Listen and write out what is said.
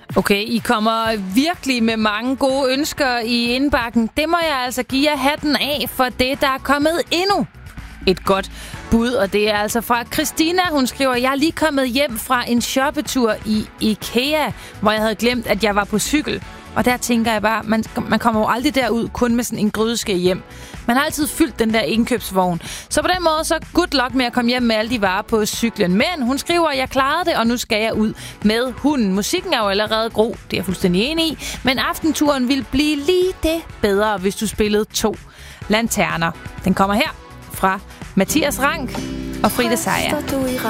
Okay, I kommer virkelig med mange gode ønsker i indbakken. Det må jeg altså give jer hatten af for det, der er kommet endnu et godt bud. Og det er altså fra Christina. Hun skriver, jeg er lige kommet hjem fra en shoppetur i IKEA, hvor jeg havde glemt, at jeg var på cykel. Og der tænker jeg bare, man kommer jo aldrig derud kun med sådan en grydeske hjem. Man har altid fyldt den der indkøbsvogn. Så på den måde, så good luck med at komme hjem med alle de varer på cyklen. Men hun skriver, jeg klarede det, og nu skal jeg ud med hunden. Musikken er jo allerede god, det er jeg fuldstændig enig i. Men aftenturen vil blive lige det bedre, hvis du spillede 2 lanterner. Den kommer her fra Mathias Rank og Frida Sejer.